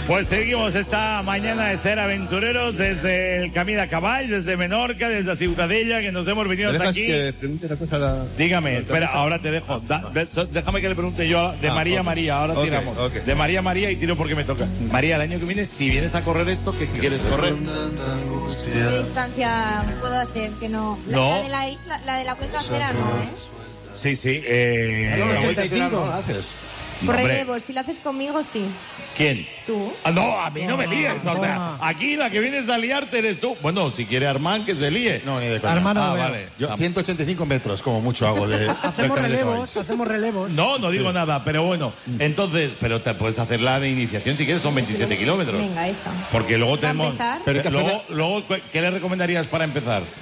Pues seguimos esta mañana de ser aventureros desde el Camí de Caballs, desde Menorca, desde la Ciutadella, que nos hemos venido hasta aquí. Que pregunte una cosa a la... Dígame, espera, ahora te dejo. Déjame que le pregunte yo de María okay. María, ahora tiramos. Okay. De María María y tiro porque me toca. María, el año que viene, si vienes a correr esto, ¿qué quieres correr? ¿Qué distancia puedo hacer? Que no. No. La de la isla, la de la cuenca cera, no, ¿eh? Sí, sí. La vuelta entera no la haces. No, hombre. Relevos, si lo haces conmigo, sí. ¿Quién? ¿Tú? Ah, no, a mí no me líes. O sea, aquí la que vienes a liarte eres tú. Bueno, si quiere Armán, que se líe. No, ni de coña. Hermano, vale. Yo 185 metros, como mucho hago de... hacemos relevos. No digo nada, pero bueno. Entonces, pero te puedes hacer la de iniciación si quieres, son 27 kilómetros. Venga, esa. Porque luego ¿Para tenemos... empezar? Pero hay que luego, ¿qué le recomendarías para empezar?